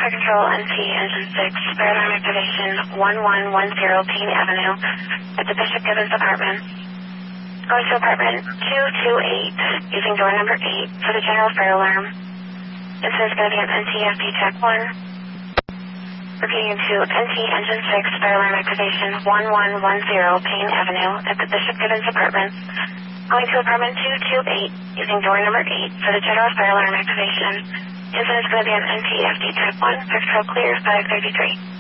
Fire Control NC Engine 6, fire alarm activation 1110 Payne Avenue at the Bishop Gibbons apartment. Going to apartment 228 using door number 8 for the general fire alarm. This is going to be an NTFD Tech 1. Repeating to NT Engine 6, fire alarm activation 1110 Payne Avenue at the Bishop Gibbons apartment. Going to apartment 228 using door number 8 for the general fire alarm activation. This is going to be an NTFD Type 1, Fire Control clear 533.